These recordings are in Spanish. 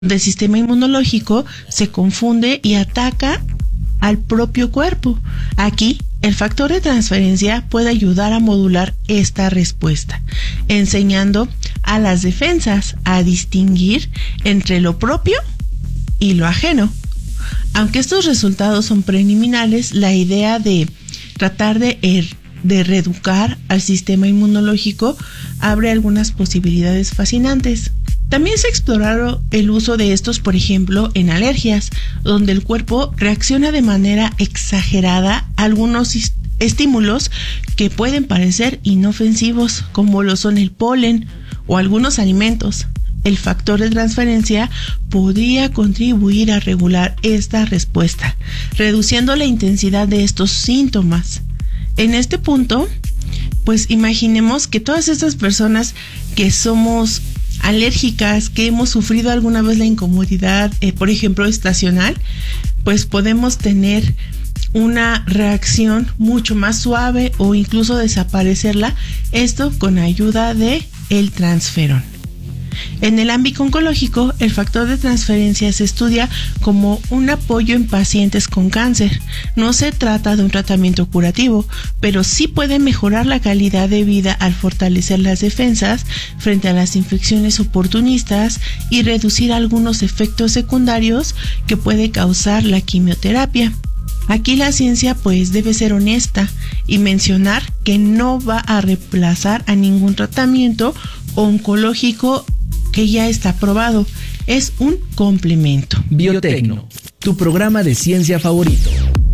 del sistema inmunológico se confunde y ataca al propio cuerpo. Aquí, el factor de transferencia puede ayudar a modular esta respuesta, enseñando a las defensas a distinguir entre lo propio y lo ajeno. Aunque estos resultados son preliminares, la idea de tratar de reeducar al sistema inmunológico abre algunas posibilidades fascinantes. También se exploraron el uso de estos, por ejemplo, en alergias, donde el cuerpo reacciona de manera exagerada a algunos estímulos que pueden parecer inofensivos, como lo son el polen o algunos alimentos. El factor de transferencia podría contribuir a regular esta respuesta, reduciendo la intensidad de estos síntomas. En este punto, pues imaginemos que todas estas personas que somos alérgicas, que hemos sufrido alguna vez la incomodidad, por ejemplo, estacional, pues podemos tener una reacción mucho más suave o incluso desaparecerla, esto con ayuda de el transferón. En el ámbito oncológico, el factor de transferencia se estudia como un apoyo en pacientes con cáncer. No se trata de un tratamiento curativo, pero sí puede mejorar la calidad de vida al fortalecer las defensas frente a las infecciones oportunistas y reducir algunos efectos secundarios que puede causar la quimioterapia. Aquí la ciencia pues debe ser honesta y mencionar que no va a reemplazar a ningún tratamiento oncológico que ya está aprobado, es un complemento. Biotecno, tu programa de ciencia favorito.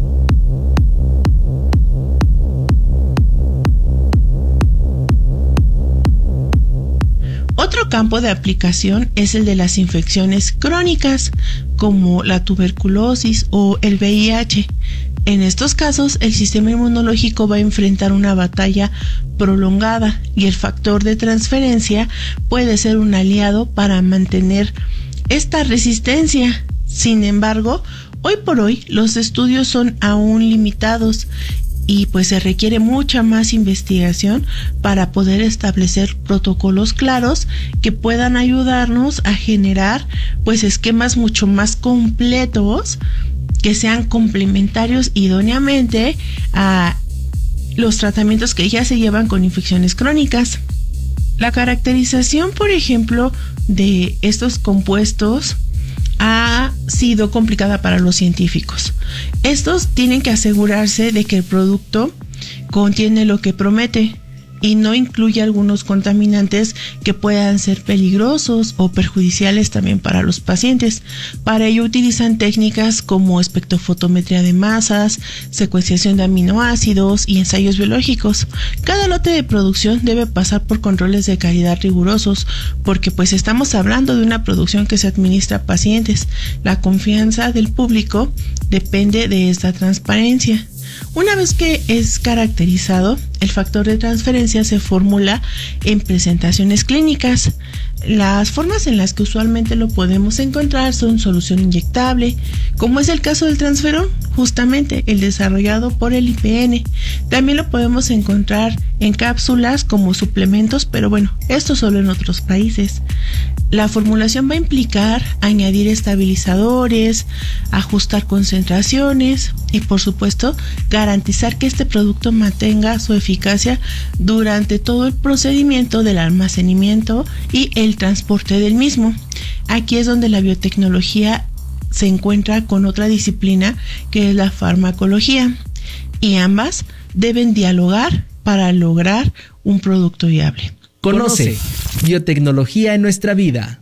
Otro campo de aplicación es el de las infecciones crónicas, como la tuberculosis o el VIH. En estos casos, el sistema inmunológico va a enfrentar una batalla prolongada y el factor de transferencia puede ser un aliado para mantener esta resistencia. Sin embargo, hoy por hoy los estudios son aún limitados y pues se requiere mucha más investigación para poder establecer protocolos claros que puedan ayudarnos a generar pues esquemas mucho más completos que sean complementarios idóneamente a los tratamientos que ya se llevan con infecciones crónicas. La caracterización, por ejemplo, de estos compuestos ha sido complicada para los científicos. Estos tienen que asegurarse de que el producto contiene lo que promete y no incluye algunos contaminantes que puedan ser peligrosos o perjudiciales también para los pacientes. Para ello utilizan técnicas como espectrofotometría de masas, secuenciación de aminoácidos y ensayos biológicos. Cada lote de producción debe pasar por controles de calidad rigurosos porque pues estamos hablando de una producción que se administra a pacientes. La confianza del público depende de esta transparencia. Una vez que es caracterizado, el factor de transferencia se formula en presentaciones clínicas. Las formas en las que usualmente lo podemos encontrar son solución inyectable, como es el caso del transferón, justamente el desarrollado por el IPN. También lo podemos encontrar en cápsulas como suplementos, pero bueno, esto solo en otros países. La formulación va a implicar añadir estabilizadores, ajustar concentraciones y por supuesto garantizar que este producto mantenga su eficacia durante todo el procedimiento del almacenamiento y el transporte del mismo. Aquí es donde la biotecnología se encuentra con otra disciplina que es la farmacología y ambas deben dialogar para lograr un producto viable. Conoce biotecnología en nuestra vida.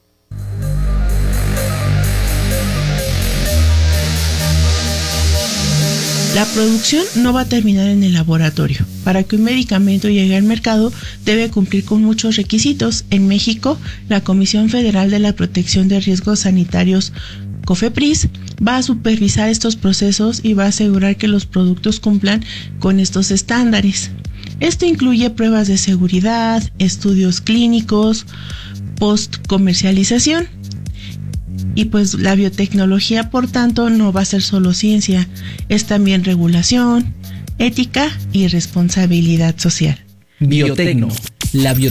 La producción no va a terminar en el laboratorio. Para que un medicamento llegue al mercado debe cumplir con muchos requisitos. En México, la Comisión Federal de la Protección de Riesgos Sanitarios, COFEPRIS, va a supervisar estos procesos y va a asegurar que los productos cumplan con estos estándares. Esto incluye pruebas de seguridad, estudios clínicos, post-comercialización. Y pues la biotecnología, por tanto, no va a ser solo ciencia, es también regulación, ética y responsabilidad social. Biotecno, la biotecnología